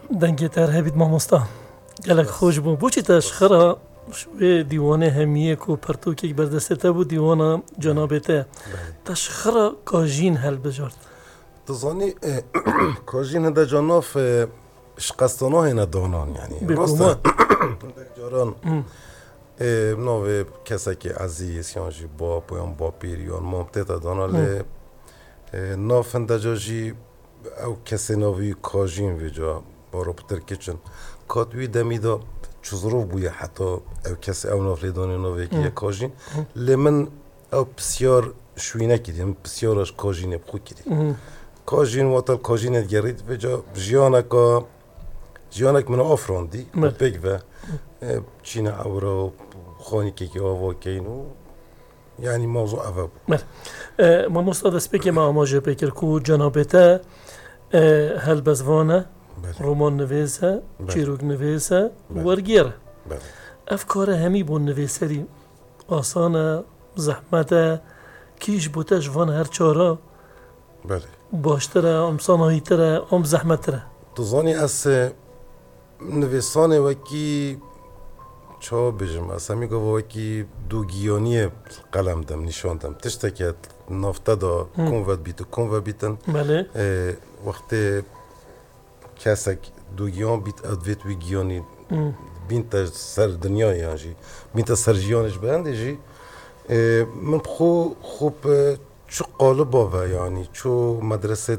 دنگی تر هبید ماموستا گلک خوش بو بوچی تشخرا شوی دیوانه همیه کو پرتوکی بردسته بود دیوانه جنابته تشخرا کاجین هل بجارد تظني كوجين هذا جناف شقستانه هنا دانان يعني راستا جاران نوع کسی که عزیز یانجی با پایان با پیریان ممتد دانا ل نافنده جاجی او کسی نوی کاجین ویجا بارو پتر کچن کاتوی دمیدا چوزروف بویا حتی او کسی او نافلی دانی نوی که کاجین لمن او بسیار شوینه کدیم بسیارش کاجین بخو کدیم کاجین واتل کاجین گرید ویجا جیانک من آفراندی بگ و چین اورا خانی که آوا کینو یعنی موضوع اوه بود ما مستاد سپیک ما آماجه بکر کو جنابته هل بزوانه رومان نویسه چیروک نویسه ورگیره افکار همی بون نویسری آسانه زحمته کیش بوته جوان هر چارا باشتره ام صناعی تره ام زحمت تره تظنی از نویسانه وکی چا بجم اصلا میگه وکی دو گیانی قلم دم نشان دم تشتکت نافته دا کن و بیتن بله وقتی کسک دو گیان بیت ادویت وی گیانی بینت سر دنیا یانجی بینت سر جیانش بنده جی من خوب چو قالب آوه یعنی چو مدرسه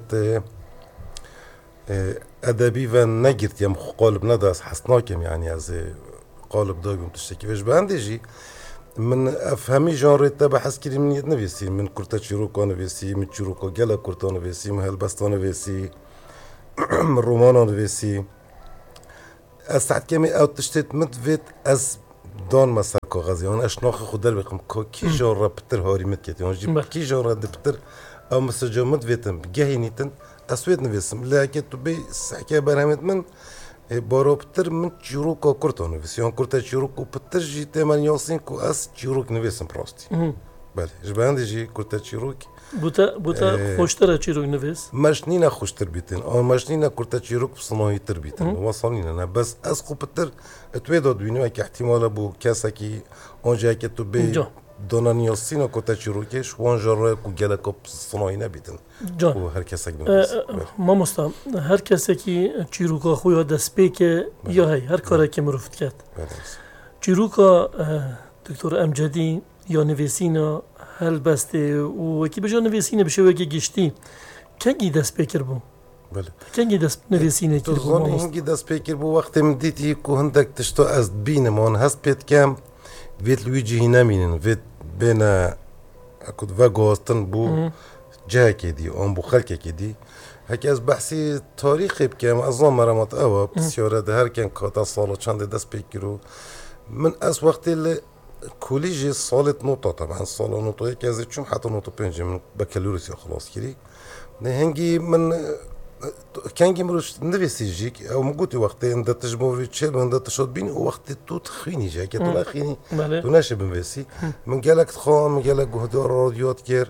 ادبی و نگیرد یم قالب نداست حسناکم یعنی از قالب دایم تشتکی وش بنده جی من افهمی جانره تا بحث کردیم من نویسی من کرتا چیروکا نویسی من چیروکا گلا کرتا نویسی من هلبستا نویسی من رومانا نویسی از ساعت کمی او تشتیت مدوید از دان مسا کاغذی آن اشناخ خود در بخم که کی جانره پتر هاری مد کتی آن جیب کی جانره ده پتر او مسجا مدویدم گهی نیتن اسوید نویسم لکه تو بی سحکه برهمت من بارو پتر من چیروکا کرتا نویسی آن کرتا چیروکا پتر جی تیمان یاسین که از چیروک نویسم پراستی بله جبانده جی کرتا چیروک بوتا خوشتره چیروک نویس مشنینا خوشتر بیتن آن مشنینا کرتا چیروک بصناعی تر بیتن وصلنینا نه بس از خو پتر اتویدا دوینو که احتمالا بو کسا کی آنجا که تو بی دانان یاسینا کرتا چیروکش وان جاره کو گله کپ صناعی نبیتن جان هر کسی نویس ما مستا هر کسی کی چیروکا خویا دست که یا هی هر کاری که مرفت کرد چیروکا دکتر امجدی یا نویسینا هل بسته و کی بجا نویسینه بشه وکی گشتی کنگی دست پیکر بو بله کنگی دست نویسینه تو زمان هنگی دست پیکر بو وقتی مدیتی که هندک تشتو از بینم آن هست پید کم وید لویجی نمینن وید بین اکود و گوستن بو جه کدی آن بو خلک کدی هکی از بحثی تاریخی بکم از آن مرمت اوه بسیاره ده هر کن کاتا سالا چند دست پیکرو من از وقتی کلیجی سالت نوتا طبعا سال نوتا یکی از چون حتی نوتا پنجه من بکالوریسی خلاص کردی نه هنگی من کنگی مروش نویسی جیک او مگوتی وقتی انده تجموری چل و انده تشاد بینی او وقتی تو تخینی جا که تو نخینی تو نشه بنویسی من گلک تخوام من گلک گهدار رادیوات کر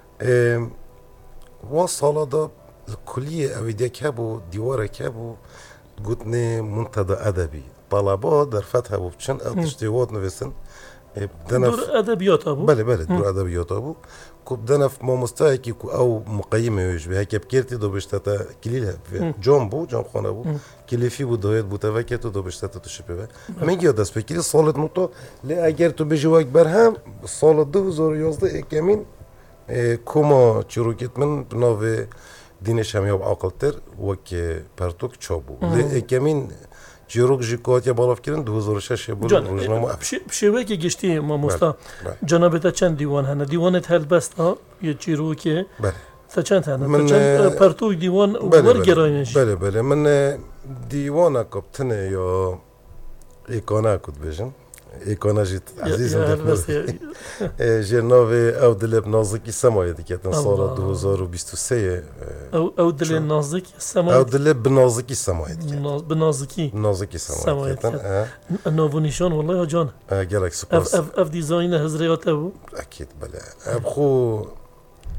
وان سالا دا کلیه اویدیا که بو دیواره که بو گوتنی منتدى ادبی طلبه در فتح بو چند تشتیوات نویسن دور ادبیات ابو بله دور ادبیات ابو کو دنف ما مستاهی کو او مقیمه ویش به هک بکرتی دو بشتتا کلیله جام خانه بو کلیفی بو دایت بو توکت دو بشتتا تو شپه من گیاد دست بکری سالت نوتو لی اگر تو بجواک برهم سال 2011 اکمین کوما چروکت من بناو دینش همیاب عاقلتر وک پرتوک چابو لی اکمین چیروک جیکات یا بالاف کردن 2006 بود روزنامه بشوی که گشتی ما مستا جنابتا چند دیوان هنه دیوانت هل بست ها یه چیروکه تا چند هنه چند پرتوک دیوان ورگراینش بله من دیوان کپتنه یا ایکانا کد بجن ایکانا جیت عزیزم دفنه جناوی او دلب نازکی سمایه دیکتن سال 2023 او دل نازکی سمایه او دلب بنازکی سمایه دیکتن بنازکی سمایه دیکتن نوو نشان والله یا جان گلک سپاس اف دیزاین هزریات ابو اکید بله ابخو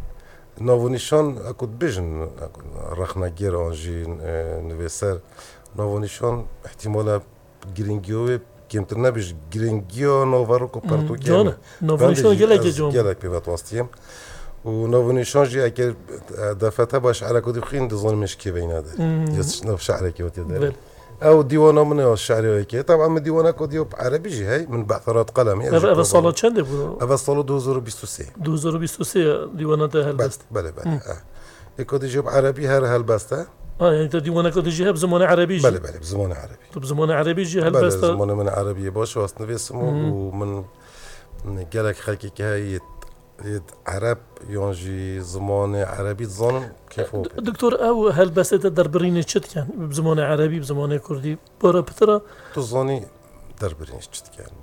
نوو نشان اکود بجن رخنگیر آنجی نویسر ناوانیشان احتمالا گرینگیوی کمتر نبیش گرینگیو ناوارو پرتو جانه ناوانیشان گلک جام گلک پیوت واستیم و ناوانیشان جی اگر دفعه باش على کدی خین دزان مشکی بینا داره یه نو شعر کی وقتی داره او دیوانه من الشعر کی طبعا من دیوانه کدیو عربی جی هی من بعثرات قلمی اول سال چنده بود اول سال 2023 2023 دیوانه ده هلبست بله کدی جوب عربی هر هلبسته يعني انت دیوانه کدی جه بزمان عربی جی بله بزمان عربی تو بزمان عربی جی بله هلبست زمان من عربی باش واسه نویسم و من گلک خلکی که هی عرب یانجی زمان عربی زانم كيف هو دكتور او هلبست دربرین چت کن بزمان عربی بزمان کردی برا پترا تو زانی دربرینش چت کن